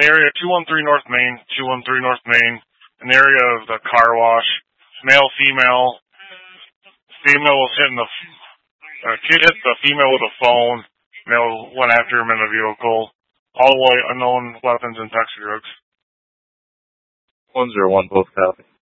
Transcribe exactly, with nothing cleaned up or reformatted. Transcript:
the area two one three North Main, two one three North Main, in the area of the car wash. Male, female. Female was hitting the, uh, kid hit the female with a phone. Male went after him in a vehicle. All the way unknown weapons and toxic drugs. one zero one, both copy.